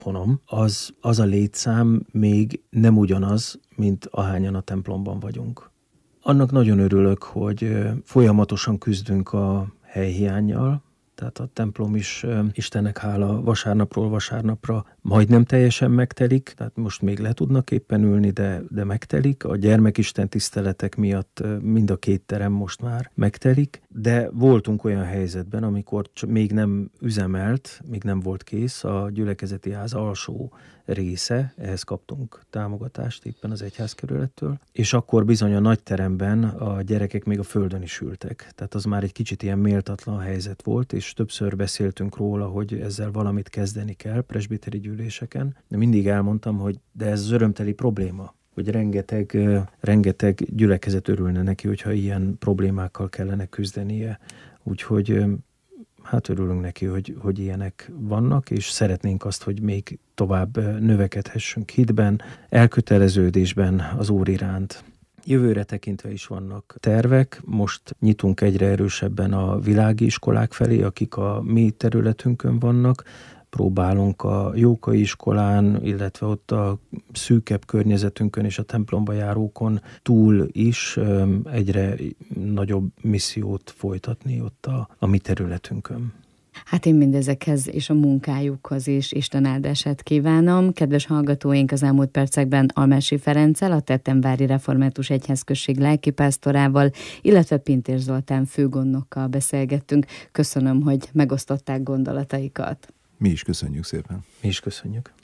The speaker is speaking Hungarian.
honom, az a létszám még nem ugyanaz, mint ahányan a templomban vagyunk. Annak nagyon örülök, hogy folyamatosan küzdünk a helyhiánnyal, tehát a templom is, Istennek hála, vasárnapról vasárnapra majdnem teljesen megtelik, tehát most még le tudnak éppen ülni, de megtelik. A gyermekisten tiszteletek miatt mind a 2 terem most már megtelik, de voltunk olyan helyzetben, amikor még nem üzemelt, még nem volt kész a gyülekezeti ház alsó része, ehhez kaptunk támogatást éppen az egyházkerülettől, és akkor bizony a nagy teremben a gyerekek még a földön is ültek. Tehát az már egy kicsit ilyen méltatlan helyzet volt, és többször beszéltünk róla, hogy ezzel valamit kezdeni kell presbiteri gyűléseken. De mindig elmondtam, hogy de ez az örömteli probléma, hogy rengeteg gyülekezet örülne neki, hogyha ilyen problémákkal kellene küzdenie. Úgyhogy hát örülünk neki, hogy ilyenek vannak, és szeretnénk azt, hogy még tovább növekedhessünk hitben, elköteleződésben az Úr iránt. Jövőre tekintve is vannak tervek, most nyitunk egyre erősebben a világi iskolák felé, akik a mi területünkön vannak, próbálunk a Jókai iskolán, illetve ott a szűkebb környezetünkön és a templomba járókon túl is egyre nagyobb missziót folytatni ott a mi területünkön. Hát én mindezekhez és a munkájukhoz is Isten áldását kívánom. Kedves hallgatóink, az elmúlt percekben Almási Ferenccel, a Tettenvári Református Egyházközség lelkipásztorával, illetve Pintér Zoltán főgondnokkal beszélgettünk. Köszönöm, hogy megosztották gondolataikat. Mi is köszönjük szépen. Mi is köszönjük.